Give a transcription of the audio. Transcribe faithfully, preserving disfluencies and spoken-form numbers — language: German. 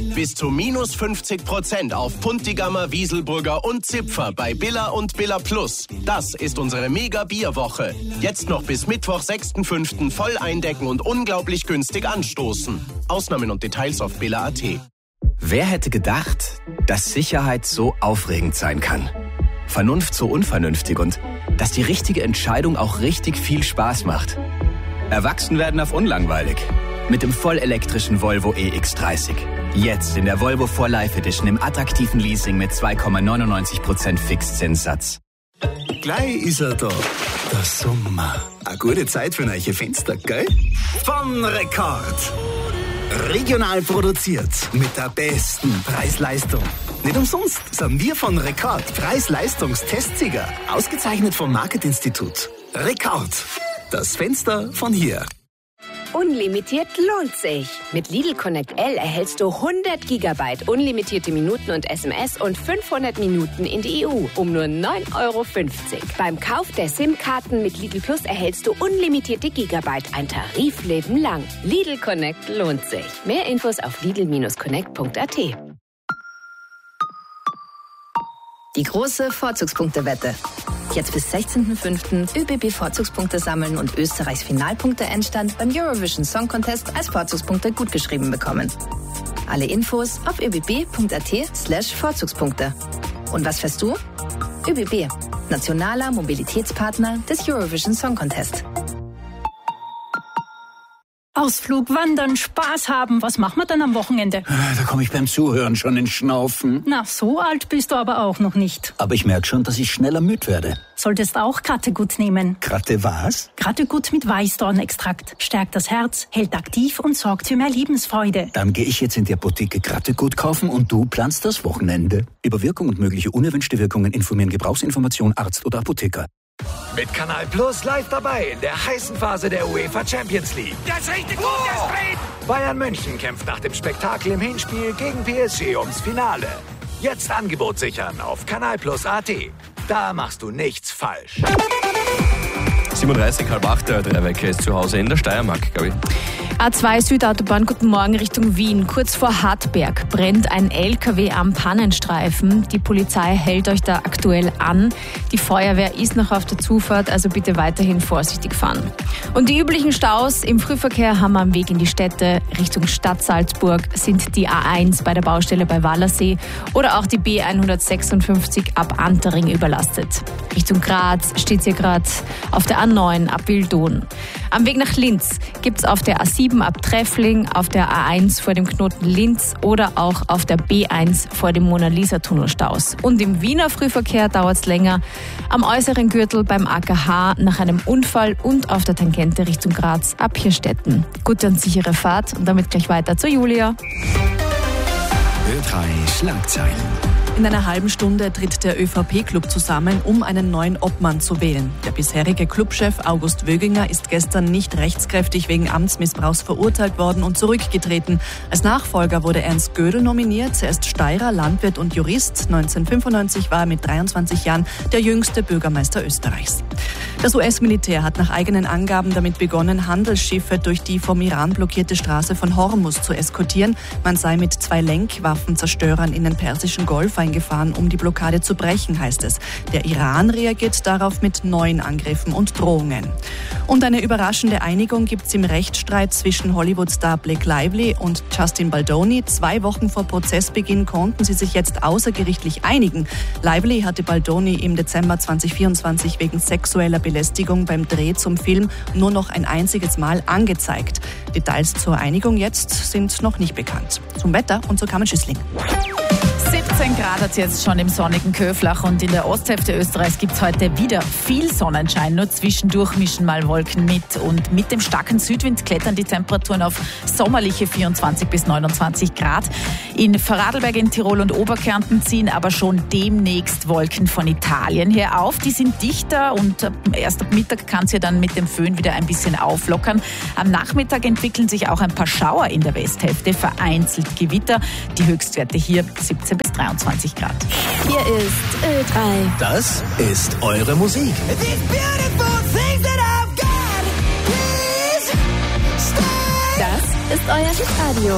Bis zu minus fünfzig Prozent auf Puntigammer, Wieselburger und Zipfer bei Billa und Billa Plus. Das ist unsere Mega-Bierwoche. Jetzt noch bis Mittwoch, sechsten fünften voll eindecken und unglaublich günstig anstoßen. Ausnahmen und Details auf billa punkt at. Wer hätte gedacht, dass Sicherheit so aufregend sein kann? Vernunft so unvernünftig und dass die richtige Entscheidung auch richtig viel Spaß macht. Erwachsen werden auf unlangweilig. Mit dem vollelektrischen Volvo E X dreißig. Jetzt in der Volvo vier Life Edition im attraktiven Leasing mit zwei Komma neunundneunzig Prozent Fixzinssatz. Gleich ist er da, der Sommer. Eine gute Zeit für neue Fenster, gell? Von Rekord. Regional produziert mit der besten Preis-Leistung. Nicht umsonst sind wir von Rekord Preis-Leistungstestsieger. Ausgezeichnet vom Marketinstitut. Rekord. Das Fenster von hier. Unlimitiert lohnt sich. Mit Lidl Connect L erhältst du hundert Gigabyte unlimitierte Minuten und S M S und fünfhundert Minuten in die E U um nur neun Euro fünfzig. Beim Kauf der SIM-Karten mit Lidl Plus erhältst du unlimitierte Gigabyte, ein Tarifleben lang. Lidl Connect lohnt sich. Mehr Infos auf lidl connect punkt at. Die große Vorzugspunktewette. Jetzt bis sechzehnten fünften ÖBB-Vorzugspunkte sammeln und Österreichs Finalpunkte-Endstand beim Eurovision Song Contest als Vorzugspunkte gutgeschrieben bekommen. Alle Infos auf öbb.at slash Vorzugspunkte. Und was fährst du? ÖBB, nationaler Mobilitätspartner des Eurovision Song Contest. Ausflug, Wandern, Spaß haben. Was machen wir dann am Wochenende? Da komme ich beim Zuhören schon ins Schnaufen. Na, so alt bist du aber auch noch nicht. Aber ich merke schon, dass ich schneller müde werde. Solltest auch Krattegut nehmen. Kratte was? Krattegut mit Weißdornextrakt. Stärkt das Herz, hält aktiv und sorgt für mehr Lebensfreude. Dann gehe ich jetzt in die Apotheke Krattegut kaufen und du planst das Wochenende. Über Wirkung und mögliche unerwünschte Wirkungen informieren Gebrauchsinformation Arzt oder Apotheker. Mit Kanal Plus live dabei in der heißen Phase der UEFA Champions League. Das ist richtig gut, das dreht! Bayern München kämpft nach dem Spektakel im Hinspiel gegen P S G ums Finale. Jetzt Angebot sichern auf kanal plus punkt at. Da machst du nichts falsch. siebenunddreißig, halb acht, der Drehwecker ist zu Hause in der Steiermark, glaube ich. A zwei Südautobahn, guten Morgen Richtung Wien. Kurz vor Hartberg brennt ein L K W am Pannenstreifen. Die Polizei hält euch da aktuell an. Die Feuerwehr ist noch auf der Zufahrt, also bitte weiterhin vorsichtig fahren. Und die üblichen Staus im Frühverkehr haben wir am Weg in die Städte. Richtung Stadt Salzburg sind die A eins bei der Baustelle bei Wallersee oder auch die B hundertsechsundfünfzig ab Antering überlastet. Richtung Graz steht sie gerade auf der A neun ab Wildon. Am Weg nach Linz gibt's auf der A sieben ab Treffling, auf der A eins vor dem Knoten Linz oder auch auf der B eins vor dem Mona-Lisa-Tunnel Staus. Und im Wiener Frühverkehr dauert's länger am äußeren Gürtel beim A K H nach einem Unfall und auf der Tangente Richtung Graz ab Hirstetten. Gute und sichere Fahrt und damit gleich weiter zur Julia. Ö drei Schlagzeilen. In einer halben Stunde tritt der ÖVP-Club zusammen, um einen neuen Obmann zu wählen. Der bisherige Clubchef August Wöginger ist gestern nicht rechtskräftig wegen Amtsmissbrauchs verurteilt worden und zurückgetreten. Als Nachfolger wurde Ernst Gödel nominiert. Er ist Steirer, Landwirt und Jurist. neunzehnhundertfünfundneunzig war er mit dreiundzwanzig Jahren der jüngste Bürgermeister Österreichs. Das U S-Militär hat nach eigenen Angaben damit begonnen, Handelsschiffe durch die vom Iran blockierte Straße von Hormuz zu eskortieren. Man sei mit zwei Lenkwaffenzerstörern in den Persischen Golf eingefahren, um die Blockade zu brechen, heißt es. Der Iran reagiert darauf mit neuen Angriffen und Drohungen. Und eine überraschende Einigung gibt es im Rechtsstreit zwischen Hollywood-Star Blake Lively und Justin Baldoni. Zwei Wochen vor Prozessbeginn konnten sie sich jetzt außergerichtlich einigen. Lively hatte Baldoni im Dezember zweitausendvierundzwanzig wegen sexueller Belästigung beim Dreh zum Film nur noch ein einziges Mal angezeigt. Details zur Einigung jetzt sind noch nicht bekannt. Zum Wetter und zur Carmen Schüssling. siebzehn Grad hat es jetzt schon im sonnigen Köflach und in der Osthälfte Österreichs gibt es heute wieder viel Sonnenschein. Nur zwischendurch mischen mal Wolken mit. Und mit dem starken Südwind klettern die Temperaturen auf sommerliche vierundzwanzig bis neunundzwanzig Grad. In Vorarlberg, in Tirol und Oberkärnten ziehen aber schon demnächst Wolken von Italien her auf. Die sind dichter und erst ab Mittag kann es ja dann mit dem Föhn wieder ein bisschen auflockern. Am Nachmittag entwickeln sich auch ein paar Schauer in der Westhälfte, vereinzelt Gewitter. Die Höchstwerte hier siebzehn bis dreiundzwanzig Grad. Hier ist Ö drei. Das ist eure Musik. Das ist euer Hitradio.